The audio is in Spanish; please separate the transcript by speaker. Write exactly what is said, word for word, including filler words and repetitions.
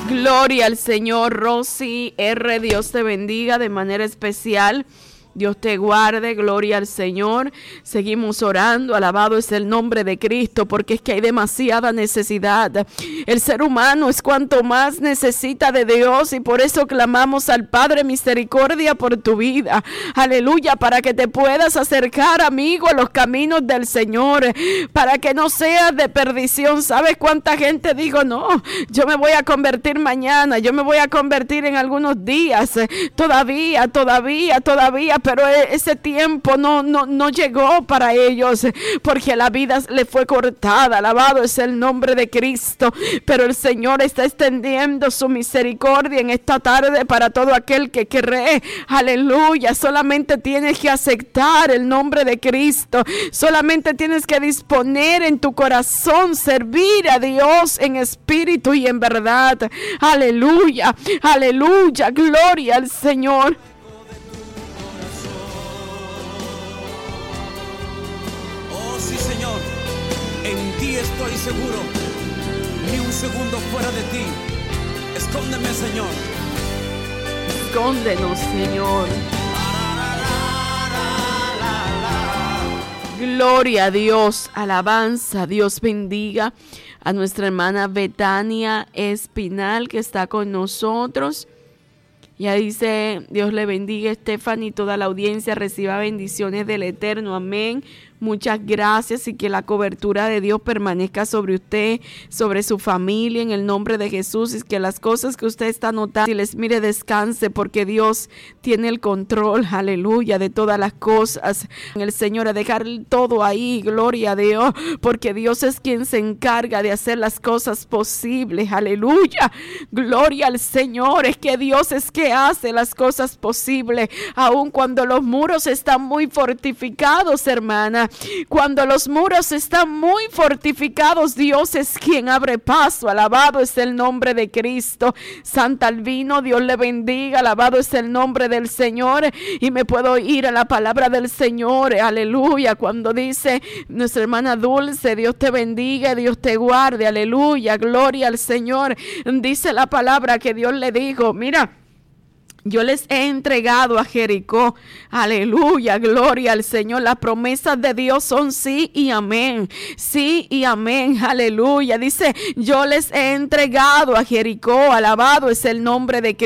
Speaker 1: Gloria al Señor. Rosy R., Dios te bendiga de manera especial. Dios te guarde, gloria al Señor. Seguimos orando, alabado es el nombre de Cristo, porque es que hay demasiada necesidad. El ser humano es cuanto más necesita de Dios, y por eso clamamos al Padre misericordia por tu vida. Aleluya, para que te puedas acercar, amigo, a los caminos del Señor, para que no seas de perdición. ¿Sabes cuánta gente digo, no, yo me voy a convertir mañana, yo me voy a convertir en algunos días, todavía, todavía, todavía, pero ese tiempo no, no, no llegó para ellos, porque la vida le fue cortada. Alabado es el nombre de Cristo. Pero el Señor está extendiendo su misericordia en esta tarde para todo aquel que cree. Aleluya. Solamente tienes que aceptar el nombre de Cristo. Solamente tienes que disponer en tu corazón, servir a Dios en espíritu y en verdad. Aleluya. Aleluya. Gloria al Señor.
Speaker 2: En ti estoy seguro, ni un segundo fuera de ti. Escóndeme, Señor.
Speaker 1: Escóndenos, Señor. Gloria a Dios, alabanza, Dios bendiga a nuestra hermana Betania Espinal que está con nosotros. Ya dice, Dios le bendiga, Stephanie, y toda la audiencia reciba bendiciones del Eterno, amén. Muchas gracias, y que la cobertura de Dios permanezca sobre usted, sobre su familia, en el nombre de Jesús, y que las cosas que usted está notando, y les mire, descanse, porque Dios tiene el control, aleluya, de todas las cosas. El Señor, a dejar todo ahí, gloria a Dios, porque Dios es quien se encarga de hacer las cosas posibles, aleluya, gloria al Señor. Es que Dios es que hace las cosas posibles, aun cuando los muros están muy fortificados, hermana. Cuando los muros están muy fortificados, Dios es quien abre paso. Alabado es el nombre de Cristo. Santa Albino, Dios le bendiga. Alabado es el nombre del Señor. Y me puedo ir a la palabra del Señor, aleluya, cuando dice nuestra hermana Dulce, Dios te bendiga, Dios te guarde, aleluya, gloria al Señor. Dice la palabra que Dios le dijo, mira, yo les he entregado a Jericó. Aleluya, gloria al Señor. Las promesas de Dios son sí y amén. Sí y amén, aleluya. Dice, yo les he entregado a Jericó. Alabado es el nombre de Cristo.